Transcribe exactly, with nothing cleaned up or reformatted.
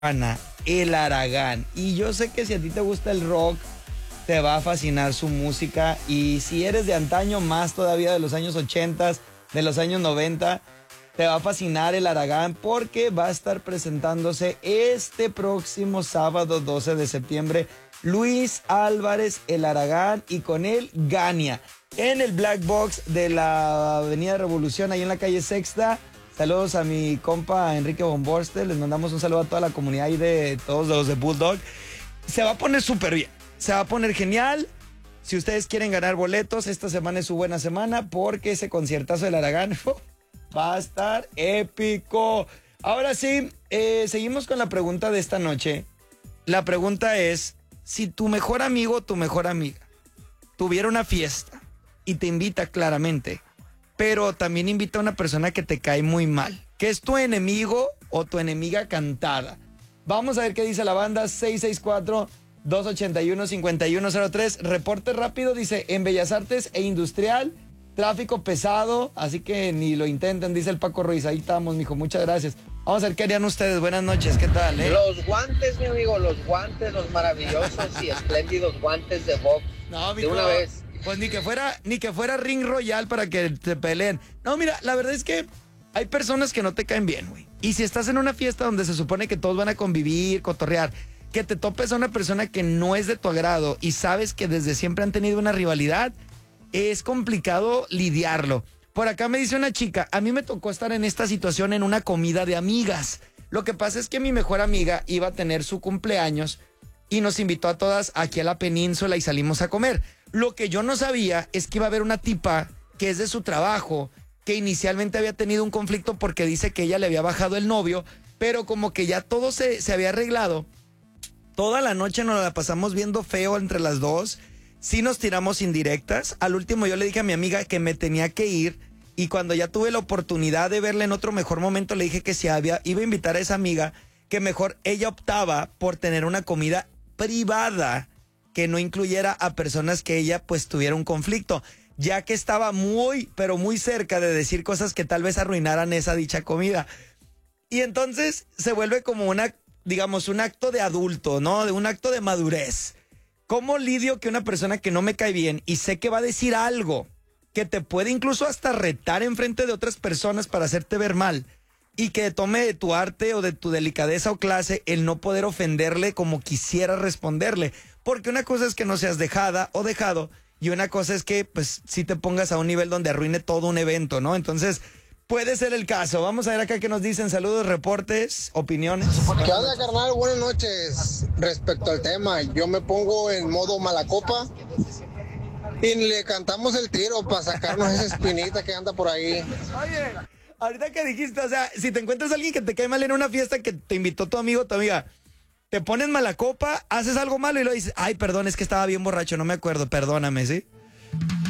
Ana, El Aragán. Y yo sé que si a ti te gusta el rock, te va a fascinar su música. Y si eres de antaño, más todavía de los años ochenta, de los años noventa, te va a fascinar El Aragán porque va a estar presentándose este próximo sábado doce de septiembre Luis Álvarez El Aragán y con él Gania en el Black Box de la Avenida Revolución, ahí en la calle Sexta. Saludos a mi compa Enrique Bomborste, les mandamos un saludo a toda la comunidad y de todos los de Bulldog. Se va a poner súper bien, se va a poner genial. Si ustedes quieren ganar boletos, esta semana es su buena semana porque ese conciertazo del Aragán va a estar épico. Ahora sí, eh, seguimos con la pregunta de esta noche. La pregunta es, si tu mejor amigo o tu mejor amiga tuviera una fiesta y te invita claramente, pero también invita a una persona que te cae muy mal, que es tu enemigo o tu enemiga cantada. Vamos a ver qué dice la banda. Seis seis cuatro, dos ocho uno, cinco uno cero tres. Reporte rápido, dice, en Bellas Artes e Industrial, tráfico pesado, así que ni lo intenten, dice el Paco Ruiz. Ahí estamos, mijo, muchas gracias. Vamos a ver qué harían ustedes. Buenas noches, ¿qué tal? Eh? Los guantes, mi amigo, los guantes, los maravillosos y espléndidos guantes de box. No, de mijo, una vez. Pues ni que fuera, ni que fuera Ring Royal para que te peleen. No, mira, la verdad es que hay personas que no te caen bien, güey. Y si estás en una fiesta donde se supone que todos van a convivir, cotorrear, que te topes a una persona que no es de tu agrado y sabes que desde siempre han tenido una rivalidad, es complicado lidiarlo. Por acá me dice una chica, a mí me tocó estar en esta situación en una comida de amigas. Lo que pasa es que mi mejor amiga iba a tener su cumpleaños y nos invitó a todas aquí a la península y salimos a comer. Lo que yo no sabía es que iba a haber una tipa que es de su trabajo, que inicialmente había tenido un conflicto porque dice que ella le había bajado el novio, pero como que ya todo se, se había arreglado. Toda la noche nos la pasamos viendo feo entre las dos. Sí nos tiramos indirectas. Al último yo le dije a mi amiga que me tenía que ir y cuando ya tuve la oportunidad de verla en otro mejor momento le dije que si había, iba a invitar a esa amiga, que mejor ella optaba por tener una comida privada que no incluyera a personas que ella pues tuviera un conflicto, ya que estaba muy, pero muy cerca de decir cosas que tal vez arruinaran esa dicha comida. Y entonces se vuelve como una, digamos, un acto de adulto, ¿no? De un acto de madurez. ¿Cómo lidio que una persona que no me cae bien y sé que va a decir algo que te puede incluso hasta retar en frente de otras personas para hacerte ver mal y que tome de tu arte o de tu delicadeza o clase el no poder ofenderle como quisiera responderle? Porque una cosa es que no seas dejada o dejado y una cosa es que pues sí te pongas a un nivel donde arruine todo un evento, ¿no? Entonces puede ser el caso. Vamos a ver acá qué nos dicen. Saludos, reportes, opiniones. ¿Qué onda, carnal? Buenas noches. Respecto al tema, yo me pongo en modo mala copa y le cantamos el tiro para sacarnos esa espinita que anda por ahí. Oye, ahorita que dijiste, o sea, si te encuentras a alguien que te cae mal en una fiesta que te invitó tu amigo o tu amiga, te pones mala copa, haces algo malo y lo dices, ay, perdón, es que estaba bien borracho, no me acuerdo, perdóname, ¿sí?